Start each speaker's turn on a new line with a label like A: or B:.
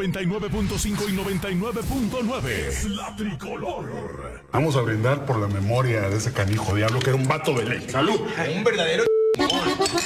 A: 99.5 y 99.9. Es la tricolor.
B: Vamos a brindar por la memoria de ese canijo diablo que era un vato de ley. ¡Salud!
C: Un verdadero